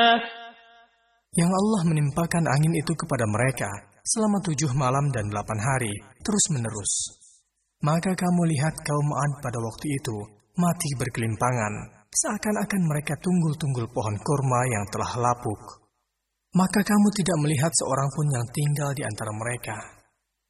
Yang Allah menimpakan angin itu kepada mereka selama 7 malam dan 8 hari, terus-menerus. Maka kamu lihat kaum Ad pada waktu itu mati bergelimpangan, seakan-akan mereka tunggul-tunggul pohon kurma yang telah lapuk. Maka kamu tidak melihat seorang pun yang tinggal di antara mereka.